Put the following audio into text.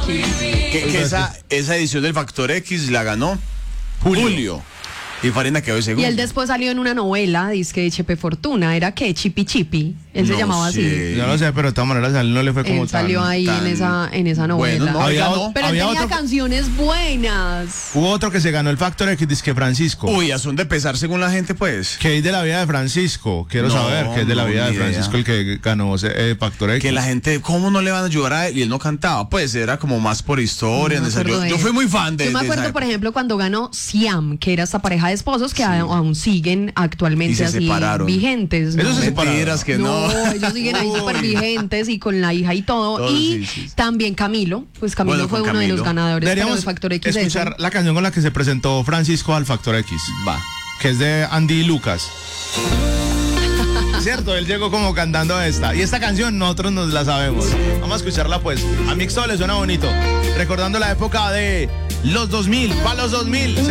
X. Que esa edición del Factor X la ganó Julio. Y Farina quedó de segundo. Y él después salió en una novela, dizque de Chepe Fortuna, ¿era qué? Chipi Chipi. Él se llamaba así. Yo no sé, pero de todas maneras a él no le fue como Él salió ahí en esa novela. Bueno, no, pero él tenía canciones buenas. Hubo otro que se ganó el Factor X, dizque Francisco. Uy, a son de pesar según la gente, pues. ¿Qué es de la vida de Francisco? Quiero saber qué es de la vida de Francisco el que ganó Factor X. Que la gente, ¿cómo no le van a ayudar a él? Y él no cantaba, pues era como más por historia. Yo fui muy fan de Yo me acuerdo, por ejemplo, cuando ganó Siam, que era esta pareja de esposos que aún siguen actualmente así vigentes. ¿No? Eso se separaron. Que no. Ellos siguen ahí súper vigentes y con la hija y todo. Y también Camilo, pues Camilo fue uno de los ganadores del Factor X. Escuchar la canción con la que se presentó Francisco al Factor X. Va. Que es de Andy y Lucas. Cierto, él llegó como cantando esta. Y esta canción nosotros nos la sabemos. Vamos a escucharla pues. A Mixto le suena bonito. Recordando la época de los 2000, para los 2000.